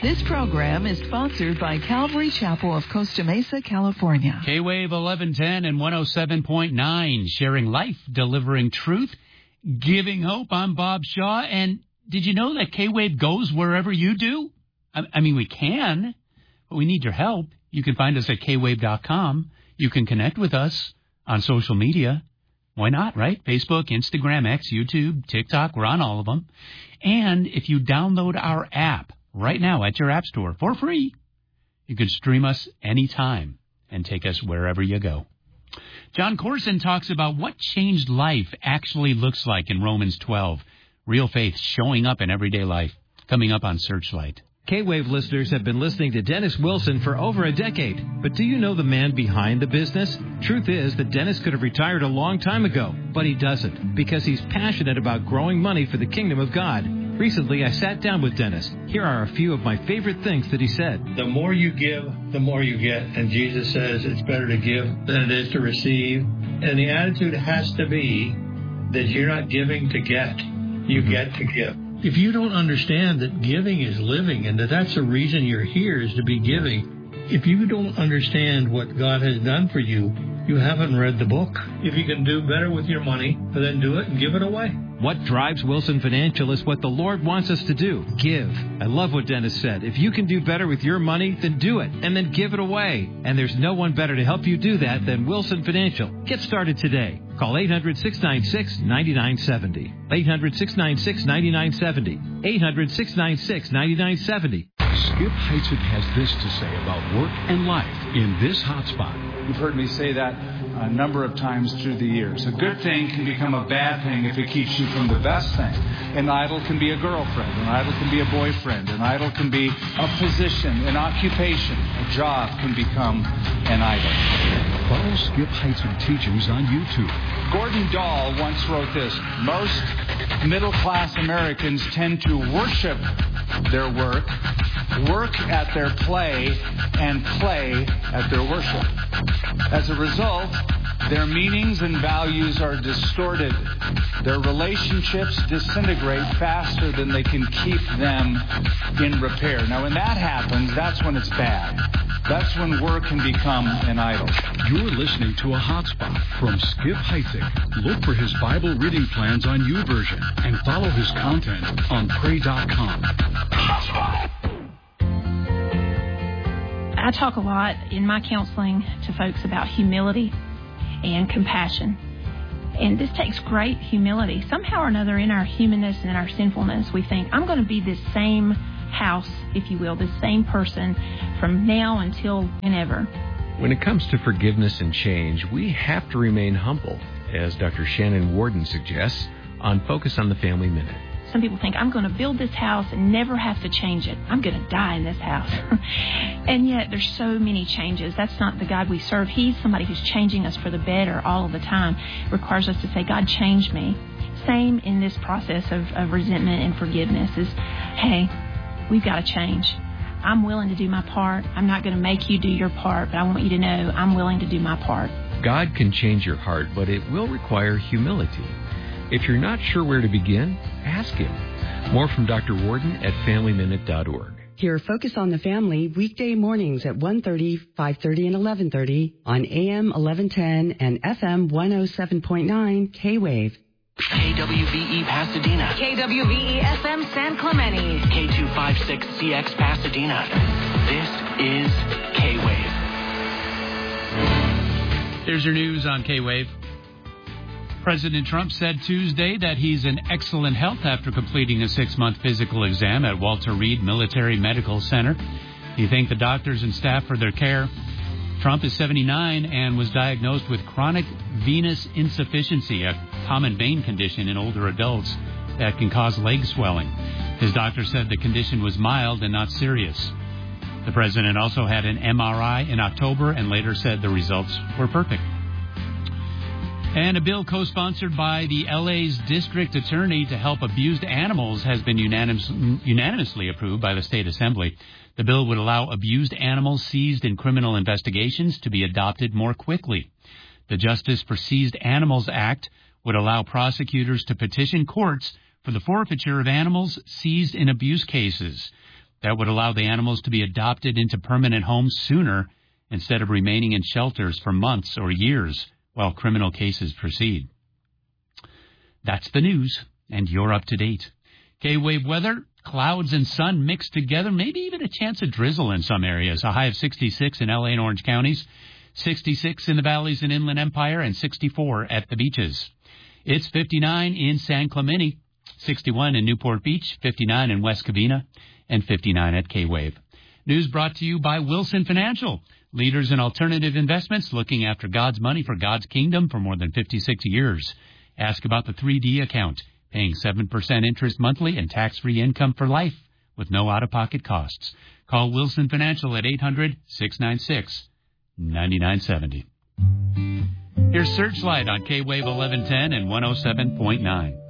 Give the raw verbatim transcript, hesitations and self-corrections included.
This program is sponsored by Calvary Chapel of Costa Mesa, California. K-Wave eleven ten and one oh seven point nine, sharing life, delivering truth, giving hope. I'm Bob Shaw, and did you know that K-Wave goes wherever you do? I, I mean, we can, but we need your help. You can find us at K wave dot com. You can connect with us on social media. Why not, right? Facebook, Instagram, X, YouTube, TikTok, we're on all of them. And if you download our app right now at your app store for free, you can stream us anytime and take us wherever you go. John Corson talks about what changed life actually looks like in Romans twelve. Real faith showing up in everyday life. Coming up on Searchlight. K-Wave listeners have been listening to Dennis Wilson for over a decade. But do you know the man behind the business? Truth is that Dennis could have retired a long time ago, but he doesn't, because he's passionate about growing money for the kingdom of God. Recently, I sat down with Dennis. Here are a few of my favorite things that he said. The more you give, the more you get. And Jesus says it's better to give than it is to receive. And the attitude has to be that you're not giving to get. You get to give. If you don't understand that giving is living and that that's the reason you're here is to be giving, if you don't understand what God has done for you, you haven't read the book. If you can do better with your money, then do it and give it away. What drives Wilson Financial is what the Lord wants us to do. Give. I love what Dennis said. If you can do better with your money, then do it, and then give it away. And there's no one better to help you do that than Wilson Financial. Get started today. Call eight hundred, six nine six, nine nine seven zero. eight hundred, six nine six, nine nine seven zero. eight hundred, six nine six, nine nine seven zero. Skip Heitzig has this to say about work and life in this hotspot. You've heard me say that a number of times through the years. A good thing can become a bad thing if it keeps you from the best thing. An idol can be a girlfriend. An idol can be a boyfriend. An idol can be a position, an occupation. A job can become an idol. Follow Skip Heitzig teachings on YouTube. Gordon Dahl once wrote this: most middle-class Americans tend to worship their work, work at their play, and play at their worship. As a result, their meanings and values are distorted. Their relationships disintegrate faster than they can keep them in repair. Now, when that happens, that's when it's bad. That's when work can become an idol. You're listening to a hotspot from Skip Heitzig. Look for his Bible reading plans on YouVersion and follow his content on pray dot com. I talk a lot in my counseling to folks about humility and compassion. And this takes great humility. Somehow or another in our humanness and in our sinfulness, we think, I'm going to be this same house, if you will, this same person from now until whenever. When it comes to forgiveness and change, we have to remain humble, as Doctor Shannon Warden suggests on Focus on the Family Minute. Some people think, I'm going to build this house and never have to change it. I'm going to die in this house. And yet there's so many changes. That's not the God we serve. He's somebody who's changing us for the better all of the time. It requires us to say, God, change me. Same in this process of, of resentment and forgiveness is, hey, we've got to change. I'm willing to do my part. I'm not going to make you do your part, but I want you to know I'm willing to do my part. God can change your heart, but it will require humility. If you're not sure where to begin, ask him. More from Doctor Warden at family minute dot org. Hear Focus on the Family weekday mornings at one thirty, five thirty, and eleven thirty on A M eleven ten and F M one oh seven point nine K-Wave. K W V E Pasadena. K W V E F M San Clemente. K two fifty-six C X Pasadena. This is K-Wave. Here's your news on K-Wave. President Trump said Tuesday that he's in excellent health after completing a six-month physical exam at Walter Reed Military Medical Center. He thanked the doctors and staff for their care. Trump is seventy-nine and was diagnosed with chronic venous insufficiency, a common vein condition in older adults that can cause leg swelling. His doctor said the condition was mild and not serious. The president also had an M R I in October and later said the results were perfect. And a bill co-sponsored by the L A's district attorney to help abused animals has been unanimous, unanimously approved by the state assembly. The bill would allow abused animals seized in criminal investigations to be adopted more quickly. The Justice for Seized Animals Act would allow prosecutors to petition courts for the forfeiture of animals seized in abuse cases. that would allow the animals to be adopted into permanent homes sooner instead of remaining in shelters for months or years while criminal cases proceed. That's the news, and you're up to date. K-Wave weather, clouds and sun mixed together, maybe even a chance of drizzle in some areas. A high of sixty-six in L A and Orange counties, sixty-six in the valleys and Inland Empire, and sixty-four at the beaches. It's fifty-nine in San Clemente, sixty-one in Newport Beach, fifty-nine in West Covina, and fifty-nine at K-Wave. News brought to you by Wilson Financial, leaders in alternative investments, looking after God's money for God's kingdom for more than fifty-six years. Ask about the three D account, paying seven percent interest monthly and tax-free income for life with no out-of-pocket costs. Call Wilson Financial at eight hundred, six nine six, nine nine seven zero. Here's Searchlight on K-Wave eleven ten and one oh seven point nine.